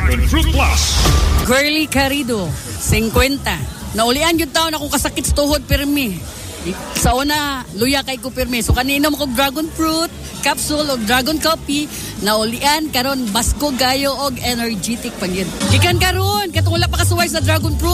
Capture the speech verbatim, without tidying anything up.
Dragon Fruit Plus. Girly Carido, fifty. Naulian yung taon akong kasakit sa tuhod pirmi. Sa una, luya kay ko pirmi. So kanino mo kong dragon fruit, capsule o dragon coffee, naulian karon basko gayo og energetic pag yun. Gikan karon, katong wala pa kasuway sa dragon fruit.